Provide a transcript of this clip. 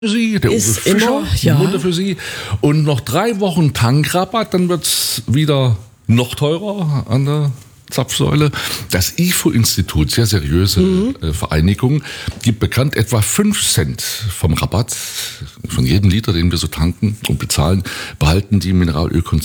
Sie, der Ist Uwe Fischer, immer, ja. Munde für Sie. Und noch 3 Wochen Tankrabatt, dann wird's wieder noch teurer an der Zapfsäule. Das IFO-Institut, sehr seriöse Vereinigung, gibt bekannt, etwa 5 Cent vom Rabatt von jedem Liter, den wir so tanken und bezahlen, behalten die Mineralölkonzerne